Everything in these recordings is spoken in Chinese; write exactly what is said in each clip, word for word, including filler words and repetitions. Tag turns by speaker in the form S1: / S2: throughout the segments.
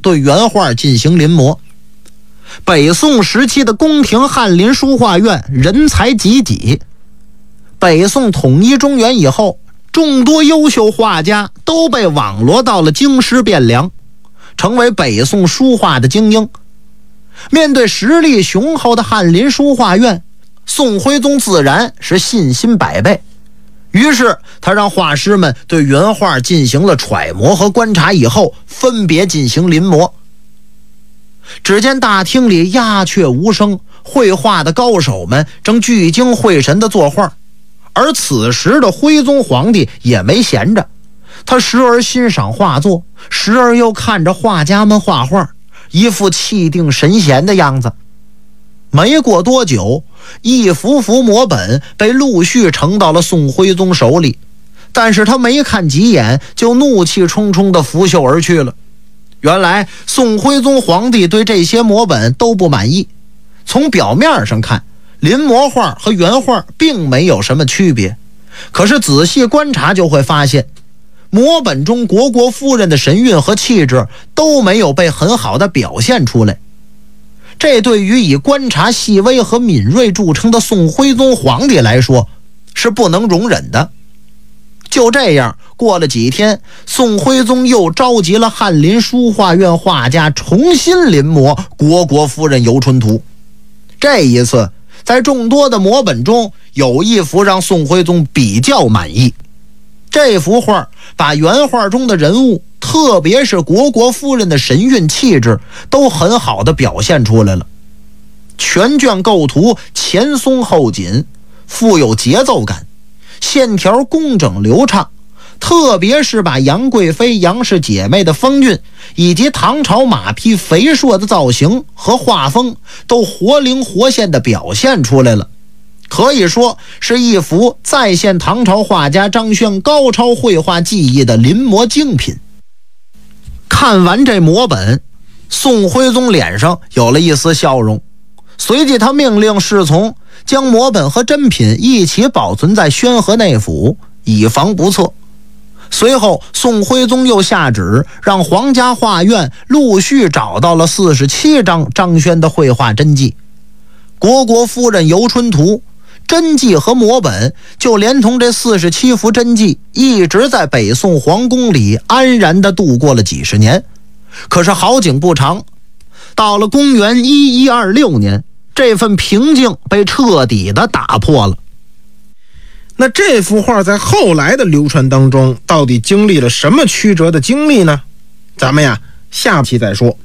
S1: 对原画进行临摹。北宋时期的宫廷翰林书画院人才济济，北宋统一中原以后，众多优秀画家都被网罗到了京师汴梁，成为北宋书画的精英。面对实力雄厚的翰林书画院，宋徽宗自然是信心百倍。于是他让画师们对原画进行了揣摩和观察以后，分别进行临摹。只见大厅里鸦雀无声，绘画的高手们正聚精会神地作画，而此时的徽宗皇帝也没闲着，他时而欣赏画作，时而又看着画家们画画，一副气定神闲的样子。没过多久，一幅幅摹本被陆续呈到了宋徽宗手里，但是他没看几眼就怒气冲冲地拂袖而去了。原来宋徽宗皇帝对这些摹本都不满意，从表面上看，临摹画和原画并没有什么区别，可是仔细观察就会发现，摹本中虢国夫人的神韵和气质都没有被很好的表现出来。这对于以观察细微和敏锐著称的宋徽宗皇帝来说是不能容忍的。就这样，过了几天，宋徽宗又召集了翰林书画院画家重新临摹虢国夫人游春图。这一次，在众多的摹本中，有一幅让宋徽宗比较满意。这幅画把原画中的人物，特别是虢国夫人的神韵气质，都很好的表现出来了。全卷构图前松后紧，富有节奏感，线条工整流畅，特别是把杨贵妃杨氏姐妹的风韵以及唐朝马匹肥硕的造型和画风都活灵活现地表现出来了，可以说是一幅再现唐朝画家张轩高超绘画技艺的临摹精品。看完这摹本，宋徽宗脸上有了一丝笑容，随即他命令侍从将摹本和真品一起保存在宣和内府，以防不测。随后宋徽宗又下旨让皇家画院陆续找到了四十七张张轩的绘画真迹，虢国夫人游春图真迹和摹本就连同这四十七幅真迹一直在北宋皇宫里安然地度过了几十年。可是好景不长，到了公元一一二六年，这份平静被彻底地打破了。
S2: 那这幅画在后来的流传当中到底经历了什么曲折的经历呢？咱们呀下期再说。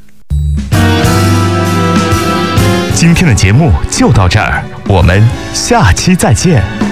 S3: 今天的节目就到这儿，我们下期再见。